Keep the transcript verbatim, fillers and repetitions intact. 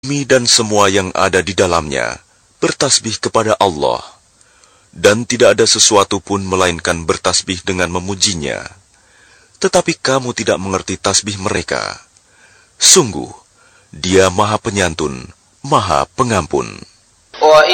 Bumi dan semua yang ada di dalamnya bertasbih kepada Allah, dan tidak ada sesuatu pun melainkan bertasbih dengan memujinya. Tetapi kamu tidak mengerti tasbih mereka. Sungguh, Dia Maha Penyantun, Maha Pengampun.